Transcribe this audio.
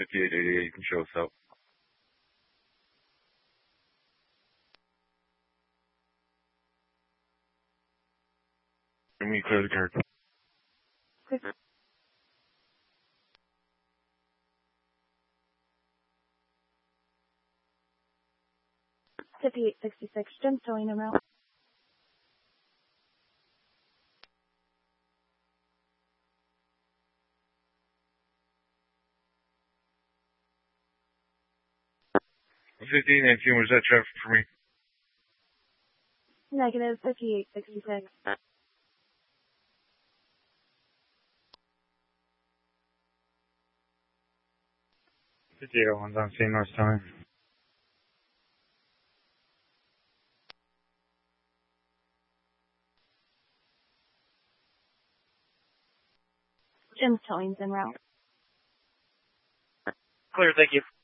5888. You can show us up. Let me clear the card. Okay. 5866, Jim towing en route. $15.19, was that traffic for me? Negative 5866. 5801's on scene, North Towing. Jim's towing's en route. Clear, thank you.